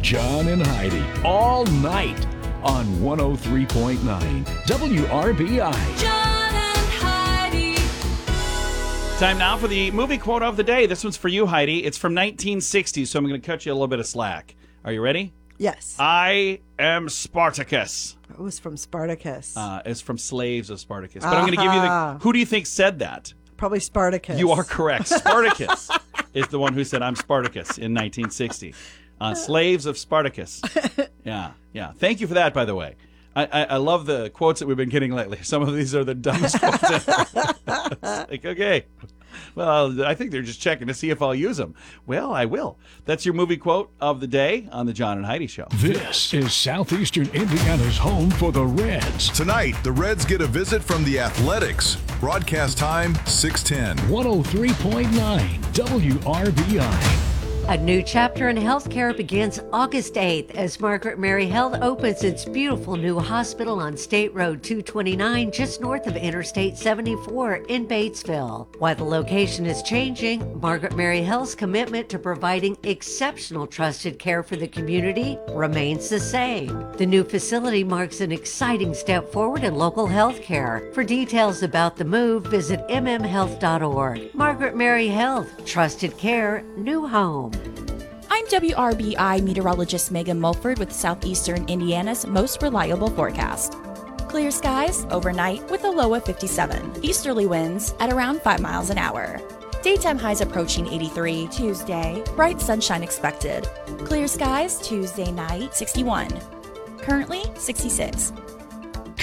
John and Heidi all night on 103.9 WRBI. John and Heidi. Time now for the movie quote of the day. This one's for you, Heidi. It's from 1960, so I'm going to cut you a little bit of slack. Are you ready? Yes. I am Spartacus. It was from Spartacus. It's from Slaves of Spartacus. But I'm going to give you the... Who do you think said that? Probably Spartacus. You are correct. Spartacus is the one who said, I'm Spartacus in 1960. Slaves of Spartacus. Yeah. Thank you for that, by the way. I love the quotes that we've been getting lately. Some of these are the dumbest quotes ever. Like, okay. Well, I think they're just checking to see if I'll use them. Well, I will. That's your movie quote of the day on the John and Heidi Show. This is Southeastern Indiana's home for the Reds. Tonight, the Reds get a visit from the Athletics. Broadcast time, 6:10. 103.9 WRBI. A new chapter in healthcare begins August 8th as Margaret Mary Health opens its beautiful new hospital on State Road 229 just north of Interstate 74 in Batesville. While the location is changing, Margaret Mary Health's commitment to providing exceptional trusted care for the community remains the same. The new facility marks an exciting step forward in local healthcare. For details about the move, visit mmhealth.org. Margaret Mary Health, trusted care, new home. I'm WRBI meteorologist Megan Mulford with Southeastern Indiana's most reliable forecast. Clear skies overnight with a low of 57. Easterly winds at around 5 miles an hour. Daytime highs approaching 83 Tuesday. Bright sunshine expected. Clear skies Tuesday night 61. Currently 66.